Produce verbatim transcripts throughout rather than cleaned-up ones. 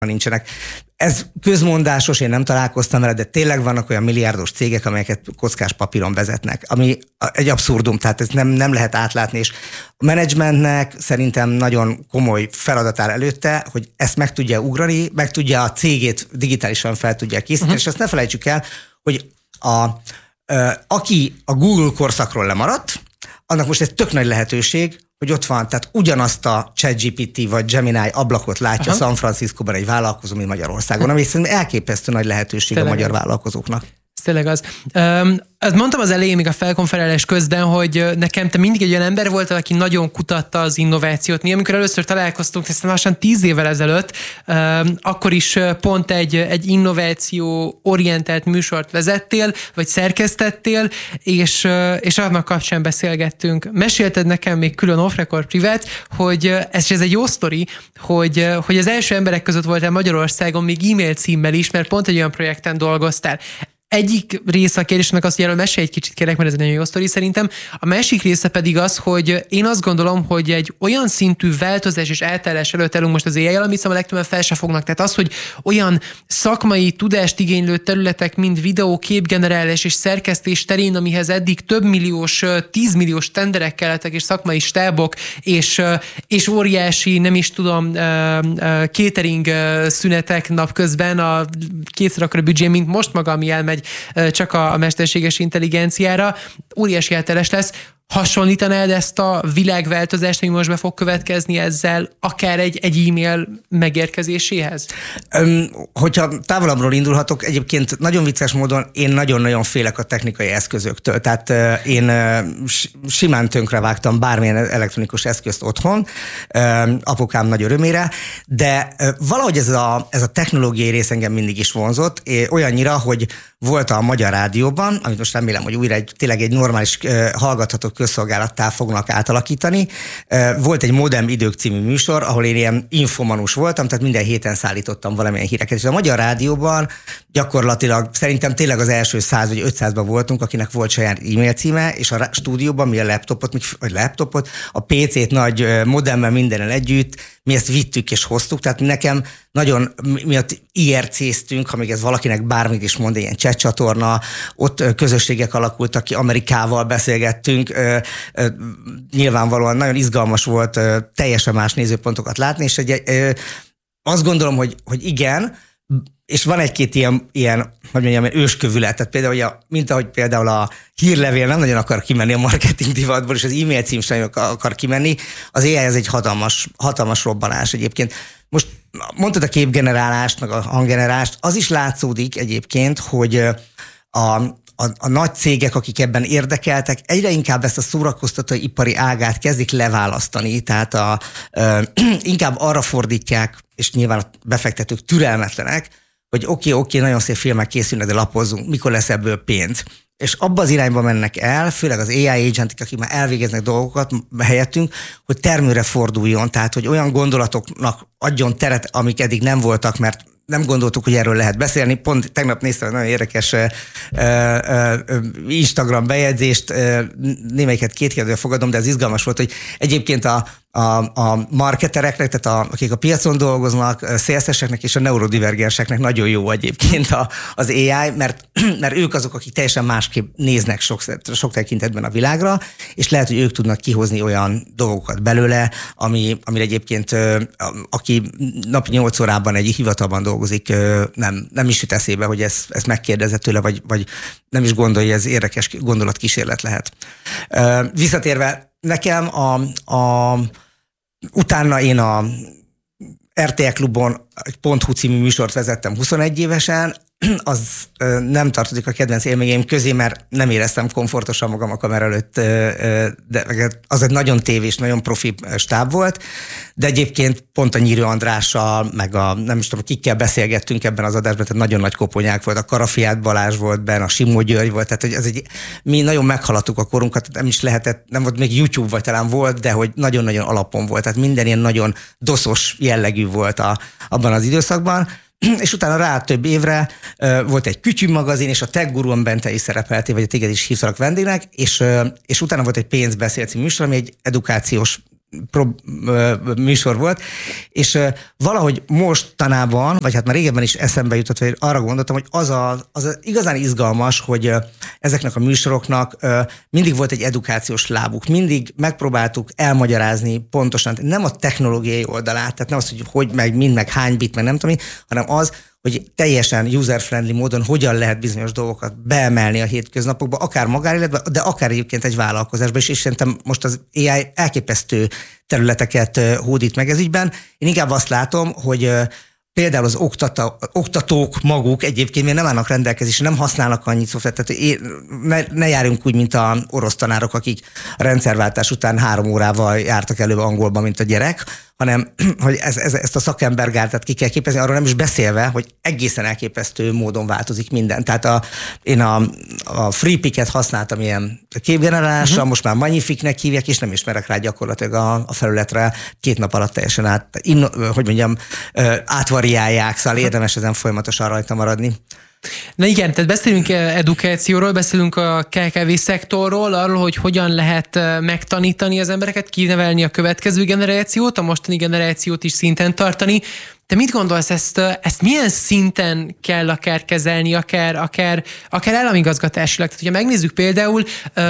nincsenek. Ez közmondásos, én nem találkoztam vele, de tényleg vannak olyan milliárdos cégek, amelyeket kockás papíron vezetnek, ami egy abszurdum, tehát ez nem, nem lehet átlátni, és a menedzsmentnek szerintem nagyon komoly feladat áll előtte, hogy ezt meg tudja ugrani, meg tudja a cégét digitálisan fel tudja készíteni, uh-huh. és ezt ne felejtsük el, hogy a, aki a Google korszakról lemaradt, annak most egy tök nagy lehetőség, hogy ott van, tehát ugyanazt a ChatGPT vagy Gemini ablakot látja Aha. San Franciscóban egy vállalkozó, mint Magyarországon, ami szerintem elképesztő nagy lehetőség Tényleg. a magyar vállalkozóknak. Tényleg az. Um, azt mondtam az elején, még a felkonferálás közben, hogy nekem te mindig egy olyan ember voltál, aki nagyon kutatta az innovációt. Mi, amikor először találkoztunk, ezt lassan tíz évvel ezelőtt, um, akkor is pont egy, egy innováció-orientált műsort vezettél, vagy szerkesztettél, és, és annak kapcsán beszélgettünk. Mesélted nekem még külön off-record privát, hogy ez, ez egy jó sztori, hogy, hogy az első emberek között voltál Magyarországon még e-mail címmel is, mert pont egy olyan projekten dolgoztál. Egyik része a kérdésnek az, hogy erről mesélj egy kicsit kérlek, mert ez egy nagyon jó sztori szerintem. A másik része pedig az, hogy én azt gondolom, hogy egy olyan szintű változás és eltállás előtt állunk most az á i-jel, amit szóval legtöbben fel se fognak. Tehát az, hogy olyan szakmai tudást igénylő területek, mint videó, képgenerálás és szerkesztés terén, amihez eddig több milliós, tízmilliós tenderek kellettek és szakmai stábok, és, és óriási, nem is tudom, catering szünetek napközben a kétszer akkora büdzsé, mint most maga, ami elmegy csak a mesterséges intelligenciára, óriási elteres lesz. Hasonlítanád ezt a világváltozást, ami most be fog következni ezzel, akár egy, egy e-mail megérkezéséhez? Öm, hogyha távolabbról indulhatok, egyébként nagyon vicces módon én nagyon-nagyon félek a technikai eszközöktől. Tehát uh, én uh, simán tönkrevágtam bármilyen elektronikus eszközt otthon, uh, apukám nagy örömére, de uh, valahogy ez a, ez a technológiai rész engem mindig is vonzott, olyannyira, hogy volt a Magyar Rádióban, amit most remélem, hogy újra egy, tényleg egy normális uh, hallgatható közszolgálattá fognak átalakítani. Volt egy Modern Idők című műsor, ahol én ilyen infomanus voltam, tehát minden héten szállítottam valamilyen híreket. És a Magyar Rádióban gyakorlatilag szerintem tényleg az első száz vagy ötszázban voltunk, akinek volt saját e-mail címe, és a stúdióban mi a laptopot, vagy laptopot, a pé cét nagy modemmel mindennel együtt, mi ezt vittük és hoztuk, tehát nekem nagyon, mi ott i er cé-ztünk, ha még ez valakinek bármit is mond, ilyen chat csatorna, ott közösségek alakultak ki, Amerikával beszélgettünk, nyilvánvalóan nagyon izgalmas volt teljesen más nézőpontokat látni, és egy, azt gondolom, hogy, hogy igen, és van egy-két ilyen, ilyen hogy mondjam, őskövület, tehát például, hogy a, mint ahogy például a hírlevél nem nagyon akar kimenni a marketing divatból, és az e-mail cím sem akar kimenni, az á i ez egy hatalmas, hatalmas robbanás egyébként. Most mondtad a képgenerálást, meg a hanggenerálást, az is látszódik egyébként, hogy a A, a nagy cégek, akik ebben érdekeltek, egyre inkább ezt a szórakoztató ipari ágát kezdik leválasztani, tehát a, ö, inkább arra fordítják, és nyilván a befektetők türelmetlenek, hogy oké, okay, oké, okay, nagyon szép filmek készülnek, de lapozzunk, mikor lesz ebből pénz. És abba az irányba mennek el, főleg az á i agentik, akik már elvégeznek dolgokat helyettünk, hogy termőre forduljon, tehát hogy olyan gondolatoknak adjon teret, amik eddig nem voltak, mert nem gondoltuk, hogy erről lehet beszélni. Pont tegnap néztem egy nagyon érdekes uh, uh, Instagram bejegyzést, uh, némelyiket kétkedve fogadom, de ez izgalmas volt, hogy egyébként a, a, a marketereknek, tehát a, akik a piacon dolgoznak, a szélszeseknek és a neurodivergenseknek nagyon jó egyébként a, az á i, mert, mert ők azok, akik teljesen másképp néznek sok, sok tekintetben a világra, és lehet, hogy ők tudnak kihozni olyan dolgokat belőle, ami, amire egyébként aki napi nyolc órában egy hivatalban dolgozik, nem, nem is jut eszébe, hogy ezt, ezt megkérdezett tőle, vagy, vagy nem is gondolja, hogy ez érdekes gondolatkísérlet lehet. Visszatérve, nekem a, a, utána én a er té é Klubon egy .hu című műsort vezettem huszonegy évesen, az nem tartozik a kedvenc élményeim közé, mert nem éreztem komfortosan magam a kamera előtt, de az egy nagyon tévés, nagyon profi stáb volt, de egyébként pont a Nyírő Andrással, meg a nem is tudom, kikkel beszélgettünk ebben az adásban, tehát nagyon nagy koponyák volt, a Karafiát Balázs volt benne, a Simó György volt, tehát hogy ez egy, mi nagyon meghaladtuk a korunkat, nem is lehetett, nem volt még YouTube, vagy talán volt, de hogy nagyon-nagyon alapon volt, tehát minden ilyen nagyon doszos jellegű volt a, abban az időszakban. És utána rá több évre uh, volt egy Kütyű magazin, és a Tech Guru-ban te is szerepeltél, vagy téged is hívtak vendégnek, és, uh, és utána volt egy Pénzbeszél című műsor, ami egy edukációs pro, műsor volt, és valahogy mostanában, vagy hát már régebben is eszembe jutott, hogy arra gondoltam, hogy az, a, az a igazán izgalmas, hogy ezeknek a műsoroknak mindig volt egy edukációs lábuk, mindig megpróbáltuk elmagyarázni pontosan, nem a technológiai oldalát, tehát nem az, hogy hogy meg, mind, meg hány bit, meg nem tudom, hanem az, hogy teljesen user-friendly módon hogyan lehet bizonyos dolgokat beemelni a hétköznapokba, akár magánéletbe, de akár egyébként egy vállalkozásba is, és szerintem most az á i elképesztő területeket hódít meg ez ügyben. Én inkább azt látom, hogy például az oktata, oktatók maguk egyébként még nem állnak rendelkezésre, nem használnak annyit szoftvert, tehát ne, ne járjunk úgy, mint az orosz tanárok, akik a rendszerváltás után három órával jártak előbb angolba, mint a gyerek, hanem hogy ez, ez, ezt a szakembergártát ki kell képezni, arról nem is beszélve, hogy egészen elképesztő módon változik minden. Tehát a, én a, a FreePic-et használtam ilyen képgenerálásra, uh-huh. most már Magnific-nek hívják, és nem ismerek rá gyakorlatilag a, a felületre, két nap alatt teljesen át, inno, hogy mondjam, átvariálják, szóval érdemes ezen folyamatosan rajta maradni. Na igen, tehát beszélünk edukációról, beszélünk a ká ká vé szektorról, arról, hogy hogyan lehet megtanítani az embereket, kinevelni a következő generációt, a mostani generációt is szinten tartani. Te mit gondolsz, ezt, ezt milyen szinten kell akár kezelni, akár, akár, akár államigazgatásilag? Tehát, hogyha megnézzük például,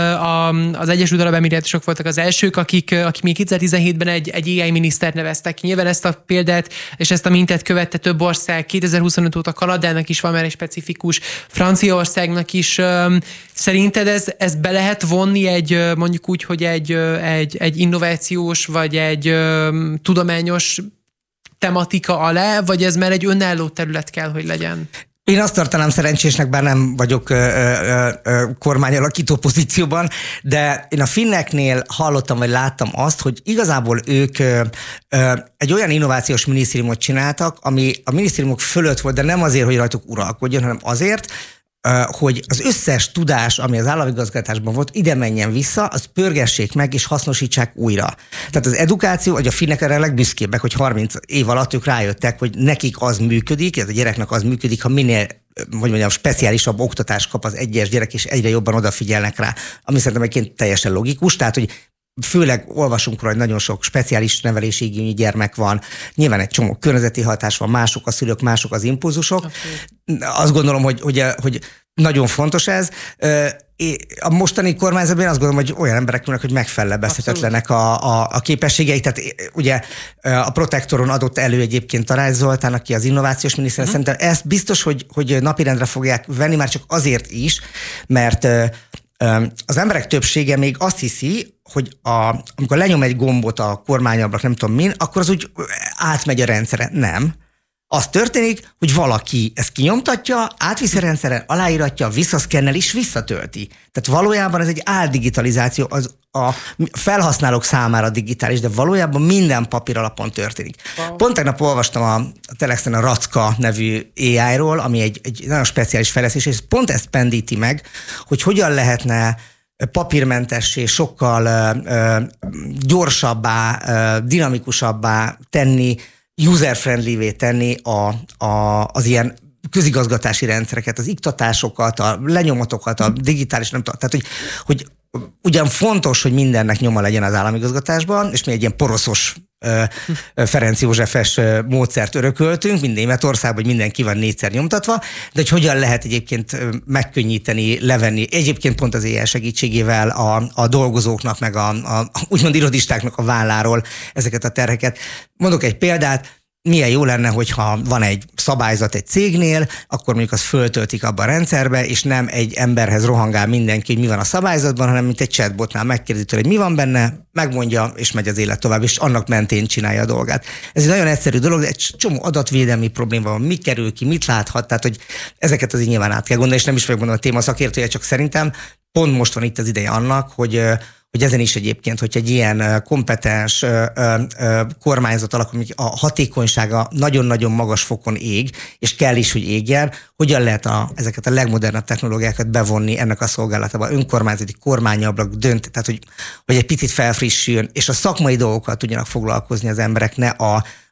az Egyesült Arab Emirátusok voltak az elsők, akik, akik még kétezer-tizenhétben egy, egy á i minisztert neveztek ki. Nyilván ezt a példát és ezt a mintát követte több ország. kétezer-huszonöt óta Kanadának is van már egy specifikus, Franciaországnak is. Szerinted ez, ez be lehet vonni egy, mondjuk úgy, hogy egy, egy, egy innovációs vagy egy tudományos tematika alá, vagy ez már egy önálló terület kell, hogy legyen? Én azt tartanám szerencsésnek, bár nem vagyok ö, ö, ö, kormányalakító pozícióban, de én a finneknél hallottam, vagy láttam azt, hogy igazából ők ö, ö, egy olyan innovációs minisztériumot csináltak, ami a minisztériumok fölött volt, de nem azért, hogy rajtuk uralkodjon, hanem azért, hogy az összes tudás, ami az államigazgatásban volt, ide menjen vissza, azt pörgessék meg, és hasznosítsák újra. Tehát az edukáció, hogy a finnek erre legbüszkébbek, hogy harminc év alatt ők rájöttek, hogy nekik az működik, ez a gyereknek az működik, ha minél, hogy mondjam, speciálisabb oktatást kap az egyes gyerek, és egyre jobban odafigyelnek rá. Ami szerintem egyébként teljesen logikus, tehát, hogy főleg olvasunk róla, hogy nagyon sok speciális nevelési igényű gyermek van, nyilván egy csomó környezeti hatás van, mások a szülők, mások az impulzusok. Okay. Azt gondolom, hogy, hogy, hogy nagyon fontos ez. A mostani kormányzatban én azt gondolom, hogy olyan emberek ülnek, hogy megfelebbezhetetlenek a, a, a képességeik. Tehát ugye a Protektoron adott elő egyébként Tarács Zoltán, aki az innovációs miniszter, uh-huh. szerintem ezt biztos, hogy, hogy napirendre fogják venni, már csak azért is, mert az emberek többsége még azt hiszi, hogy a, amikor lenyom egy gombot a kormányablak, nem tudom min, akkor az úgy átmegy a rendszeren. Nem. Az történik, hogy valaki ezt kinyomtatja, átviszi a rendszeren, aláíratja, visszaszkennel és visszatölti. Tehát valójában ez egy áldigitalizáció, az a felhasználók számára digitális, de valójában minden papír alapon történik. Wow. Pont tegnap olvastam a, a Telexen a Racka nevű á i-ról, ami egy, egy nagyon speciális fejlesztés, és pont ezt pendíti meg, hogy hogyan lehetne papírmentessé, sokkal ö, gyorsabbá, ö, dinamikusabbá tenni, user-friendly-vé tenni a, a, az ilyen közigazgatási rendszereket, az iktatásokat, a lenyomatokat, a digitális, nem tudom, tehát hogy, hogy ugyan fontos, hogy mindennek nyoma legyen az államigazgatásban, és mi egy ilyen poroszos Ferenc Józsefes módszert örököltünk, mint Németországban, hogy mindenki van négyszer nyomtatva, de hogy hogyan lehet egyébként megkönnyíteni, levenni, egyébként pont az á i segítségével a, a dolgozóknak, meg a, a úgymond irodistáknak a válláról ezeket a terheket. Mondok egy példát, milyen jó lenne, hogyha van egy szabályzat egy cégnél, akkor mondjuk azt föltöltik abba a rendszerbe, és nem egy emberhez rohangál mindenki, hogy mi van a szabályzatban, hanem mint egy chatbotnál megkérdezi tőle, hogy mi van benne, megmondja, és megy az élet tovább, és annak mentén csinálja a dolgát. Ez egy nagyon egyszerű dolog, de egy csomó adatvédelmi probléma van, mi kerül ki, mit láthat, tehát hogy ezeket az így nyilván át kell gondolni, és nem is vagyok mondani a téma szakértője, csak szerintem pont most van itt az ideje annak, hogy hogy ezen is egyébként, hogy egy ilyen kompetens ö, ö, kormányzat alakul, a hatékonysága nagyon-nagyon magas fokon ég, és kell is, hogy égjen, hogyan lehet a, ezeket a legmodernebb technológiákat bevonni ennek a szolgálatába, önkormányzati kormányablak dönt, tehát hogy, hogy egy picit felfrissüljön, és a szakmai dolgokkal tudjanak foglalkozni az emberek, ne a,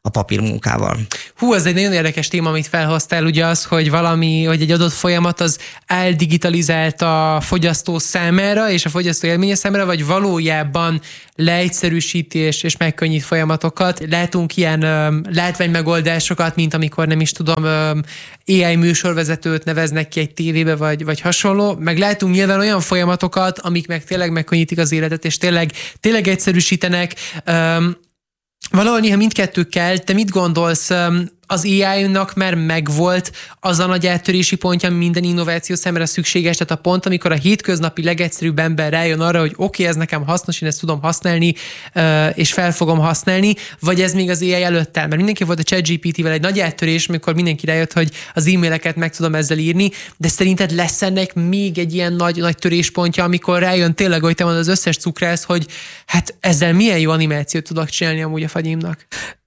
a papírmunkával. Hú, ez egy nagyon érdekes téma, amit felhoztál, ugye az, hogy valami, hogy egy adott folyamat az eldigitalizált a fogyasztó számára és a fogyasztó élménye számára, vagy valójában leegyszerűsíti és, és megkönnyít folyamatokat. Látunk ilyen um, látványmegoldásokat, mint amikor nem is tudom, um, á i műsorvezetőt neveznek ki egy tévébe, vagy, vagy hasonló. Meg látunk nyilván olyan folyamatokat, amik meg tényleg megkönnyítik az életet, és tényleg, tényleg egyszerűsítenek. Um, Valahol néha mindkettő kell. Te mit gondolsz, az á i-nak már megvolt az a nagy áttörési pontja, ami minden innováció számára szükséges, tehát a pont, amikor a hétköznapi legegyszerűbb ember rájön arra, hogy oké, okay, ez nekem hasznos, én ezt tudom használni, és fel fogom használni, vagy ez még az á i előtt áll? Mert mindenki volt a ChatGPT-vel egy nagy áttörés, amikor mindenki rájött, hogy az e-maileket meg tudom ezzel írni, de szerinted lesz ennek még egy ilyen nagy, nagy töréspontja, amikor rájön tényleg, hogy te mondod az összes cukrász, hogy hát ezzel milyen jó animációt tudok csinálni amúgy a fagyimnak?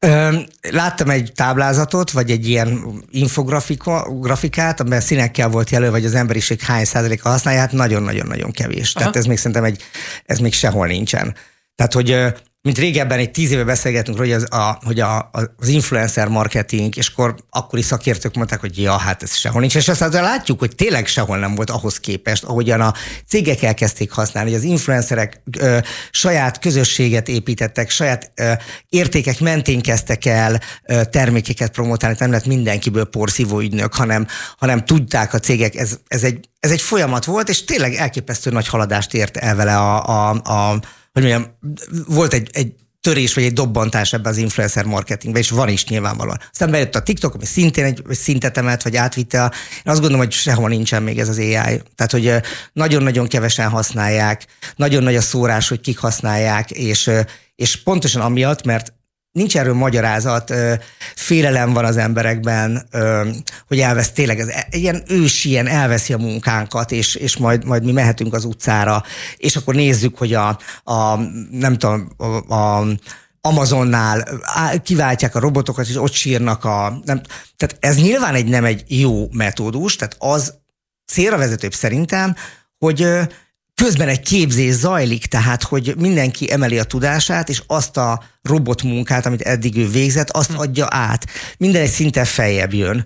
Láttam egy táblázatot, vagy egy ilyen infografikát, amiben színekkel volt jelölve, vagy az emberiség hány százaléka használja, hát nagyon-nagyon-nagyon kevés. Aha. Tehát ez még szerintem egy, ez még sehol nincsen. Tehát, hogy mint régebben, egy tíz éve beszélgetünk, hogy az, a, hogy a, az influencer marketing, és akkor akkori szakértők mondták, hogy ja, hát ez sehol nincs. És aztán látjuk, hogy tényleg sehol nem volt ahhoz képest, ahogyan a cégek elkezdték használni, hogy az influencerek ö, saját közösséget építettek, saját ö, értékek mentén kezdtek el ö, termékeket promotálni, nem lett mindenkiből porszívó ügynök, hanem, hanem tudták a cégek, ez, ez, egy, ez egy folyamat volt, és tényleg elképesztő nagy haladást ért el vele a, a, a hogy mondjam, volt egy, egy törés vagy egy dobbantás ebben az influencer marketingben, és van is nyilvánvalóan. Aztán bejött a TikTok, ami szintén egy szintet emelt, vagy átvitte. Én azt gondolom, hogy sehol nincsen még ez az á i. Tehát, hogy nagyon-nagyon kevesen használják, nagyon nagy a szórás, hogy kik használják, és, és pontosan amiatt, mert nincs erről magyarázat, félelem van az emberekben, hogy elvesz tényleg, ez ilyen ősi, ilyen elveszi a munkánkat, és, és majd, majd mi mehetünk az utcára, és akkor nézzük, hogy a, a nem tudom, a, a Amazonnál kiváltják a robotokat, és ott sírnak a... Nem, tehát ez nyilván egy nem egy jó metódus, tehát az célra vezetőbb szerintem, hogy közben egy képzés zajlik, tehát, hogy mindenki emeli a tudását, és azt a robotmunkát, amit eddig ő végzett, azt adja át. Minden egy szinten feljebb jön.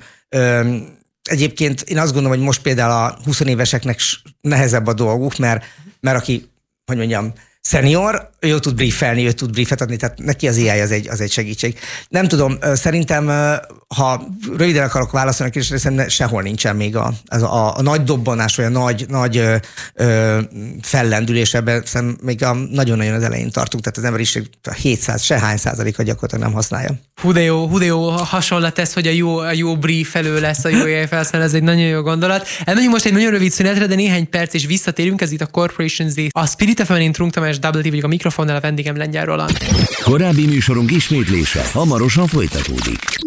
Egyébként én azt gondolom, hogy most például a húsz éveseknek nehezebb a dolguk, mert, mert aki, hogy mondjam, senior, ő tud briefelni, ő tud briefet adni, tehát neki az á i az egy, az egy segítség. Nem tudom, szerintem, ha röviden akarok válaszolni a kérdésre, szerintem sehol nincsen még a, az a, a nagy dobbanás, vagy a nagy, nagy ö, ö, fellendülés ebben, szerintem még a, nagyon-nagyon az elején tartunk, tehát az emberiség hétszáz, sehány százaléka gyakorlatilag nem használja. Hú de jó, hú de jó hasonlat ez, hogy a jó, a jó brief elő lesz a jó á i felhasználó, ez egy nagyon jó gondolat. Elmegyünk most egy nagyon rövid szünetre, de néhány perc, és visszatérünk, ez itt a Corporations Day. A Spirit ef em-en Trunk Tamás, Double T vagyok a mikrofonnál, a vendégem Lengyel Roland. Korábbi műsorunk ismétlése hamarosan folytatódik.